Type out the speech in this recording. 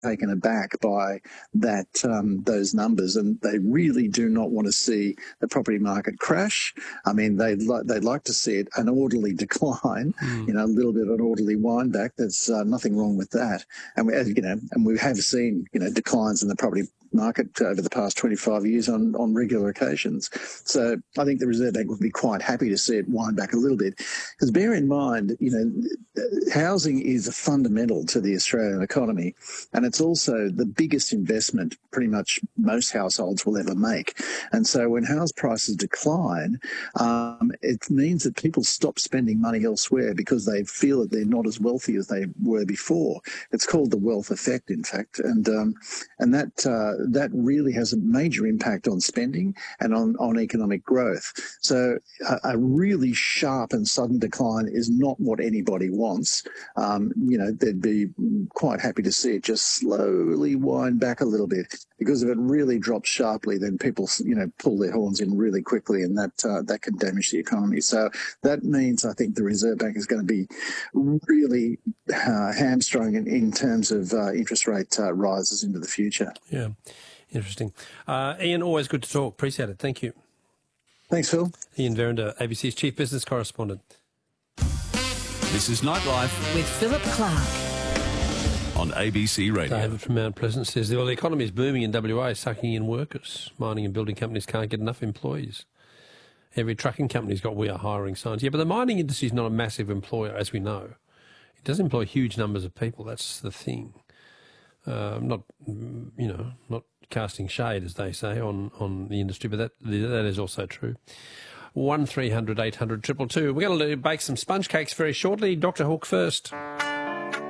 taken aback by that those numbers, and they really do not want to see the property market crash. I mean, they'd like to see it an orderly decline, a little bit of an orderly wind back. There's nothing wrong with that, and we have seen declines in the property market over the past 25 years on regular occasions. So I think the Reserve Bank would be quite happy to see it wind back a little bit, because bear in mind, housing is a fundamental to the Australian economy, and it's also the biggest investment pretty much most households will ever make. And so when house prices decline, it means that people stop spending money elsewhere because they feel that they're not as wealthy as they were before. It's called the wealth effect, in fact, and that really has a major impact on spending and on economic growth. So a really sharp and sudden decline is not what anybody wants. They'd be quite happy to see it just slowly wind back a little bit, because if it really drops sharply, then people, pull their horns in really quickly, and that can damage the economy. So that means I think the Reserve Bank is going to be really hamstrung in terms of interest rate rises into the future. Yeah, interesting. Ian, always good to talk. Appreciate it. Thank you. Thanks, Phil. Ian Verinder, ABC's Chief Business Correspondent. This is Nightlife with Philip Clark on ABC Radio. David from Mount Pleasant says, the economy is booming in WA, sucking in workers. Mining and building companies can't get enough employees. Every trucking company's got "we are hiring" signs. Yeah, but the mining industry is not a massive employer, as we know. It does employ huge numbers of people. That's the thing. Not casting shade, as they say, on the industry, but that is also true. 1300 800 222. We're going to bake some sponge cakes very shortly. Dr. Hook first.